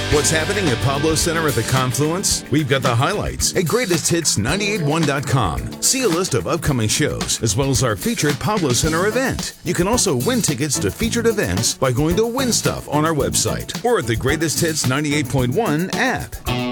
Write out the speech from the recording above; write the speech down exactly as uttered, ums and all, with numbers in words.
What's happening at Pablo Center at the Confluence? We've got the highlights at greatest hits nine eight one dot com. See a list of upcoming shows, as well as our featured Pablo Center event. You can also win tickets to featured events by going to Win Stuff on our website or at the Greatest Hits ninety-eight point one app.